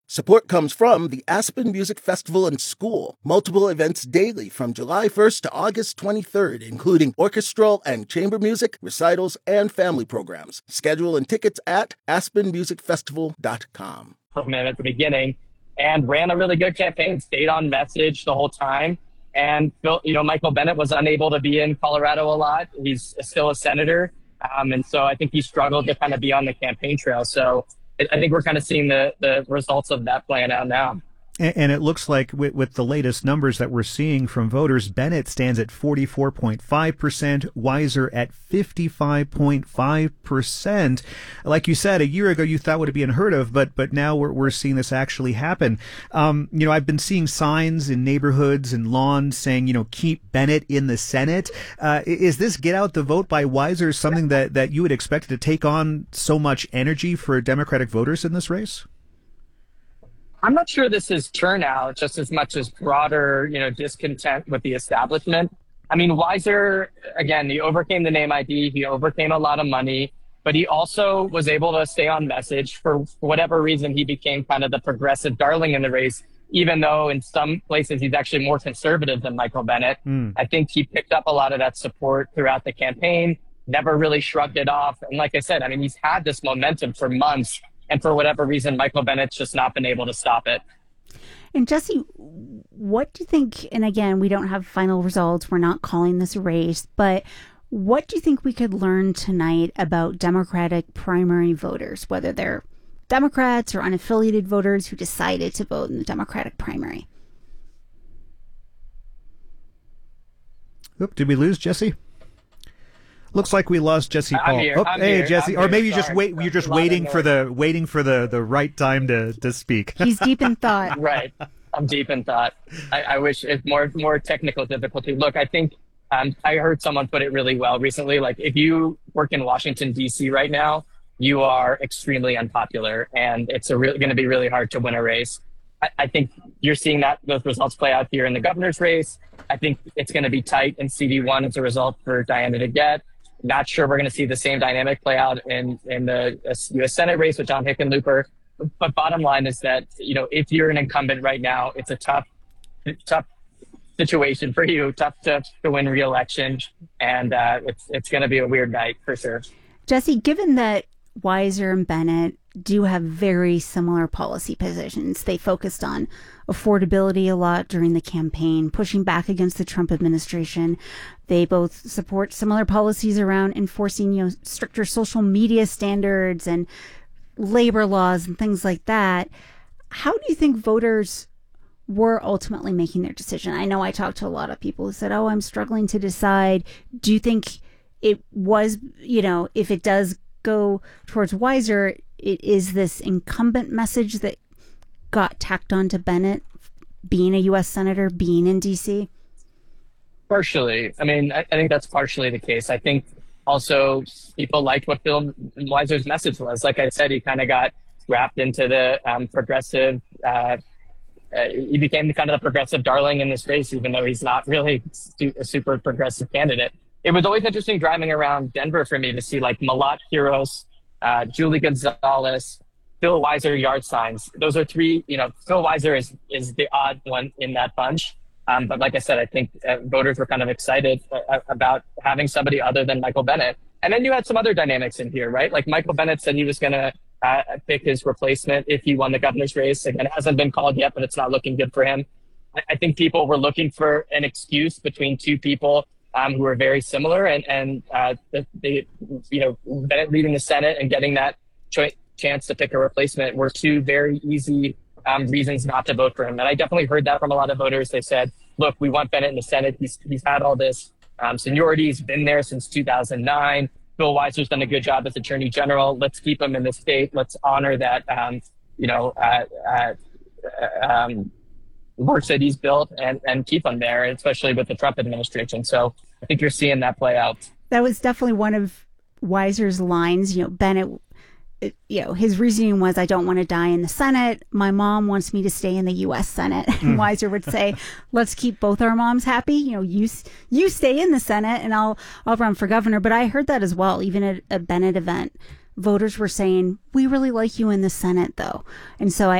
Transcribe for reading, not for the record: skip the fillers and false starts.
Support comes from the Aspen Music Festival and School. Multiple events daily from July 1st to August 23rd, including orchestral and chamber music, recitals, and family programs. Schedule and tickets at aspenmusicfestival.com. At the beginning and ran a really good campaign, stayed on message the whole time. And, Michael Bennet was unable to be in Colorado a lot. He's still a senator. And so I think he struggled to kind of be on the campaign trail. So I think we're kind of seeing the results of that playing out now. And it looks like with the latest numbers that we're seeing from voters, Bennet stands at 44.5%, Weiser at 55.5%. Like you said, a year ago you thought would be unheard of, but now we're seeing this actually happen. I've been seeing signs in neighborhoods and lawns saying, keep Bennet in the Senate. Is this get out the vote by Weiser something that you would expect to take on so much energy for Democratic voters in this race? I'm not sure this is turnout just as much as broader, discontent with the establishment. I mean, Weiser, again, he overcame the name ID. He overcame a lot of money, but he also was able to stay on message. For whatever reason, he became kind of the progressive darling in the race, even though in some places he's actually more conservative than Michael Bennet. I think he picked up a lot of that support throughout the campaign, never really shrugged it off. And like I said, he's had this momentum for months. And for whatever reason, Michael Bennet's just not been able to stop it. And Jesse, what do you think, and again, we don't have final results, we're not calling this a race, but what do you think we could learn tonight about Democratic primary voters, whether they're Democrats or unaffiliated voters who decided to vote in the Democratic primary? Oop, did we lose Jesse? Looks like we lost Jesse Paul. Hey, Jesse, or maybe you're just waiting for the right time to speak. He's deep in thought. Right, I'm deep in thought. I wish it's more technical difficulty. Look, I think I heard someone put it really well recently. Like, if you work in Washington D.C. right now, you are extremely unpopular, and it's going to be really hard to win a race. I think you're seeing those results play out here in the governor's race. I think it's going to be tight in CD1 as a result for Diana DeGette. Not sure we're going to see the same dynamic play out in the U.S. Senate race with John Hickenlooper. But bottom line is that, if you're an incumbent right now, it's a tough situation for you, tough to win re-election. And it's going to be a weird night for sure. Jesse, given that Weiser and Bennet do have very similar policy positions, they focused on affordability a lot during the campaign, pushing back against the Trump administration. They both support similar policies around enforcing, stricter social media standards and labor laws and things like that. How do you think voters were ultimately making their decision? I know I talked to a lot of people who said, I'm struggling to decide. Do you think it was, if it does go towards Weiser, it is this incumbent message that got tacked on to Bennet, being a U.S. Senator, being in D.C.? Partially. I think that's partially the case. I think also people liked what Bill Weiser's message was. Like I said, he kind of got wrapped into the progressive. He became kind of the progressive darling in this race, even though he's not really a super progressive candidate. It was always interesting driving around Denver for me to see like Malat Quiros, Julie Gonzalez, Phil Weiser yard signs. Those are three. Phil Weiser is the odd one in that bunch. But like I said, I think voters were kind of excited about having somebody other than Michael Bennet. And then you had some other dynamics in here, right? Like Michael Bennet said he was going to pick his replacement if he won the governor's race. Again, it hasn't been called yet, but it's not looking good for him. I think people were looking for an excuse between two people who are very similar. And Bennet leading the Senate and getting that chance to pick a replacement were two very easy reasons not to vote for him. And I definitely heard that from a lot of voters. They said, look, we want Bennet in the Senate. He's had all this seniority. He's been there since 2009. Bill Weiser's done a good job as Attorney General. Let's keep him in the state. Let's honor that, works that he's built and keep him there, especially with the Trump administration. So I think you're seeing that play out. That was definitely one of Weiser's lines. Bennet, his reasoning was, I don't want to die in the Senate. My mom wants me to stay in the U.S. Senate. And Weiser would say, let's keep both our moms happy. You stay in the Senate and I'll run for governor. But I heard that as well, even at a Bennet event. Voters were saying, we really like you in the Senate, though. And so